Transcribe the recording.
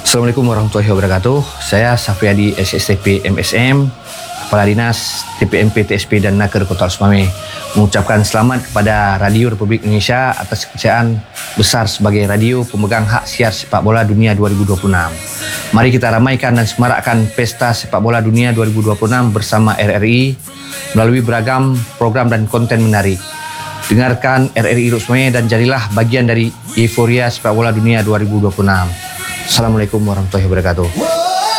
Assalamualaikum warahmatullahi wabarakatuh. Saya Safriadi SSTP MSM, Kepala Dinas TPMP TSP dan Naker Kota Osmame, mengucapkan selamat kepada Radio Republik Indonesia atas kepercayaan besar sebagai radio pemegang hak siar sepak bola dunia 2026. Mari kita ramaikan dan semarakkan pesta sepak bola dunia 2026 bersama RRI melalui beragam program dan konten menarik. Dengarkan RRI Osmame dan jadilah bagian dari euforia sepak bola dunia 2026. Assalamualaikum warahmatullahi wabarakatuh.